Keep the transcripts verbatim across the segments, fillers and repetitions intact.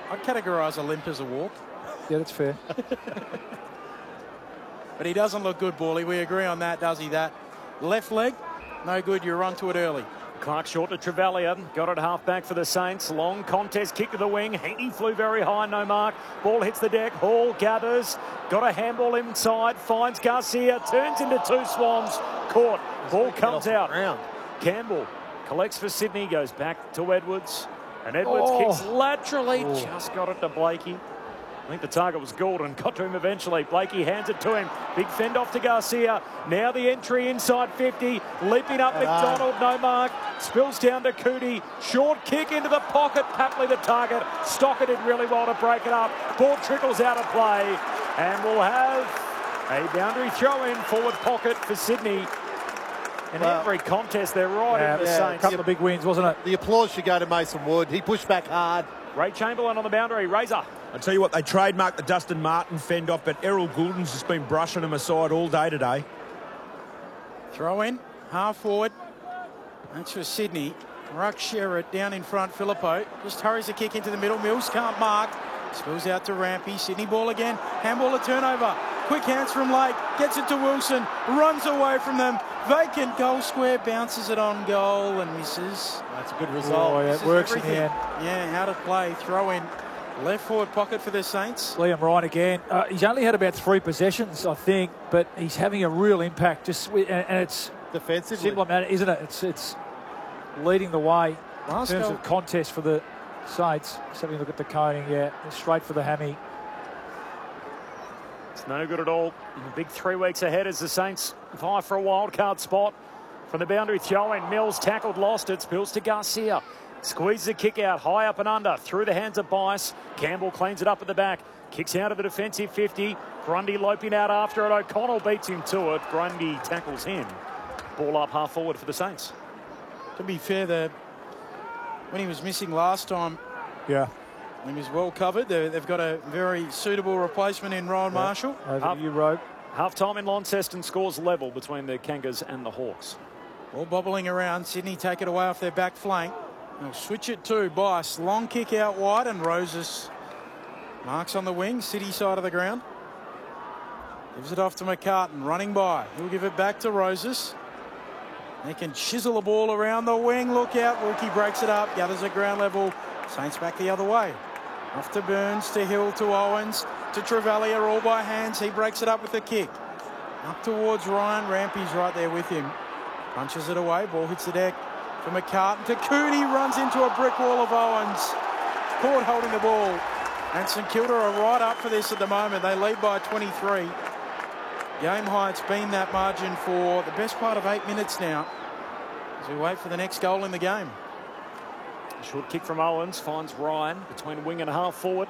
I'd categorise a limp as a walk. Yeah, that's fair. But he doesn't look good, Bally. We agree on that, does he? That left leg, no good. You run to it early. Clark short to Trevelyan. Got it half back for the Saints. Long contest, kick to the wing. Heaney flew very high, no mark. Ball hits the deck. Hall gathers. Got a handball inside. Finds Garcia. Turns into two Swans. Caught. Ball comes out. Campbell collects for Sydney. Goes back to Edwards. And Edwards Oh. kicks laterally. Oh. Just got it to Blakey. I think the target was Gordon. Got to him eventually. Blakey hands it to him. Big fend off to Garcia. Now the entry inside fifty. Leaping up McDonald. No mark. Spills down to Cootie. Short kick into the pocket. Papley the target. Stocker did really well to break it up. Ball trickles out of play. And we'll have a boundary throw in forward pocket for Sydney. In Well, every contest, they're right Yeah, in the yeah, a Saints. couple of big wins, wasn't it? The applause should go to Mason Wood. He pushed back hard. Ray Chamberlain on the boundary. Razor. I tell you what, they trademarked the Dustin Martin fend off, but Errol Gouldens has been brushing him aside all day today. Throw in, half forward. That's for Sydney. Ruck Sherritt down in front. Filippo just hurries the kick into the middle. Mills can't mark. Spills out to Rampy. Sydney ball again. Handball a turnover. Quick hands from Lake. Gets it to Wilson. Runs away from them. Vacant goal square. Bounces it on goal and misses. That's a good result. Oh, yeah, it Misses works in everything. the end. Yeah, out of play. Throw in. Left forward pocket for the Saints. Liam Ryan again. Uh, he's only had about three possessions, I think, but he's having a real impact. Just and, and it's Defensively. simple matter, isn't it? It's it's leading the way in Last terms goal. of contest for the Saints. Just having a look at the coding, yeah, straight for the hammy. It's no good at all. The big three weeks ahead as the Saints vie for a wild card spot. From the boundary throw-in, Mills tackled, lost it, spills to Garcia. Squeezes the kick out, high up and under, through the hands of Bice. Campbell cleans it up at the back. Kicks out of the defensive fifty. Grundy loping out after it. O'Connell beats him to it. Grundy tackles him. Ball up half forward for the Saints. To be fair, the when he was missing last time, Yeah, he was well covered. They're, they've got a very suitable replacement in Ryan Marshall. over Up. to you, Rogue. Half time in Launceston, scores level between the Kangas and the Hawks. All bobbling around. Sydney take it away off their back flank. They'll switch it to Bice. Long kick out wide and Roses marks on the wing, City side of the ground. Gives it off to McCartan, running by. He'll give it back to Roses. They can chisel the ball around the wing. Look out. Wilkie breaks it up, gathers at ground level. Saints back the other way. Off to Burns, to Hill, to Owens, to Trevelyan, all by hands. He breaks it up with the kick. Up towards Ryan. Rampy's right there with him. Punches it away. Ball hits the deck for McCartan. To Cooney, runs into a brick wall of Owens. Caught holding the ball. And St Kilda are right up for this at the moment. They lead by twenty-three. Game high, it's been that margin for the best part of eight minutes now as we wait for the next goal in the game. Short kick from Owens finds Ryan between wing and half forward.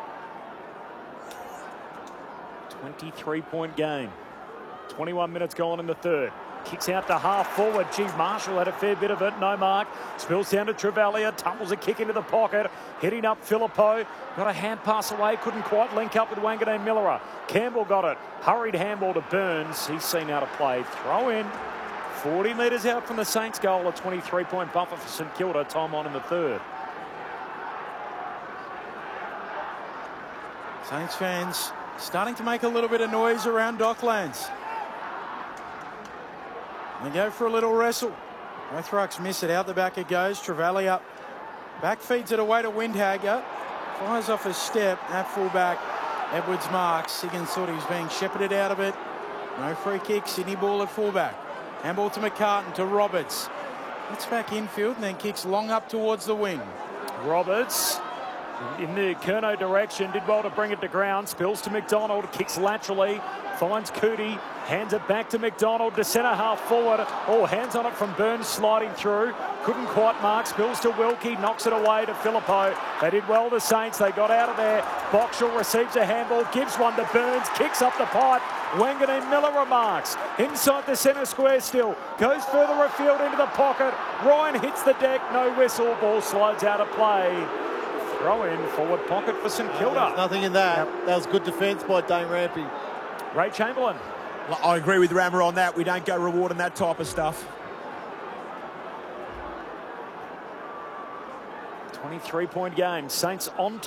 twenty-three point game. twenty-one minutes gone in the third. Kicks out to half forward. Gee, Marshall had a fair bit of it. No mark. Spills down to Trevelyan. Tumbles a kick into the pocket. Hitting up Filippo. Got a hand pass away. Couldn't quite link up with Wanganeen Millerer. Campbell got it. Hurried handball to Burns. He's seen out of play. Throw in. forty metres out from the Saints goal. A twenty-three point buffer for St Kilda. Time on in the third. Saints fans starting to make a little bit of noise around Docklands. They go for a little wrestle. Both rucks miss it. Out the back it goes. Trevelyan back feeds it away to Windhager. Fires off a step at fullback. Edwards marks. Higgins thought he was being shepherded out of it. No free kick. Sydney ball at fullback. Handball to McCartan, to Roberts. Gets back infield and then kicks long up towards the wing. Roberts in the Kerno direction, did well to bring it to ground. Spills to McDonald, kicks laterally, finds Cootie, hands it back to McDonald, to centre half forward. Oh, hands on it from Burns sliding through. Couldn't quite mark. Spills to Wilkie, knocks it away to Filippo. They did well, the Saints. They got out of there. Boxall receives a handball, gives one to Burns, kicks up the pipe. Wanganeen Miller remarks. Inside the centre square still. Goes further afield into the pocket. Ryan hits the deck. No whistle. Ball slides out of play. Throw in forward pocket for St Kilda. There's nothing in that. Yep. That was good defence by Dane Rampy. Ray Chamberlain. I agree with Rammer on that. We don't go rewarding that type of stuff. twenty-three point game. Saints on top.